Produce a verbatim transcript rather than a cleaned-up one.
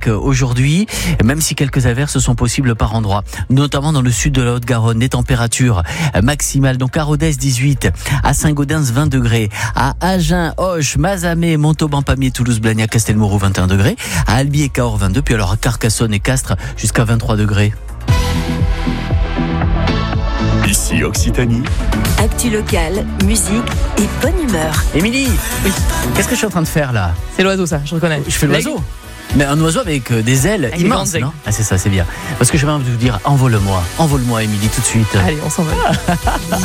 sec aujourd'hui, même si quelques averses sont possibles par endroits, notamment dans le sud de la Haute-Garonne. Des températures maximales, donc à Rodez dix-huit, à Saint-Gaudens vingt degrés, à Agen, Auch, Mazamet, Montauban, Pamiers, Toulouse, Blagnac, Castelmourou vingt et un degrés, à Albi et Cahors vingt-deux, puis alors à Carcassonne et Castres jusqu'à vingt-trois degrés. Ici Occitanie. Actu locale, musique et bonne humeur. Émilie, oui. Qu'est-ce que je suis en train de faire là? C'est l'oiseau, ça, je reconnais. Je fais l'oiseau. Mais un oiseau avec des ailes avec immenses, non? Ah, c'est ça, c'est bien. Parce que je vais vous dire, envole-moi, envole-moi, Émilie, tout de suite. Allez, on s'en va.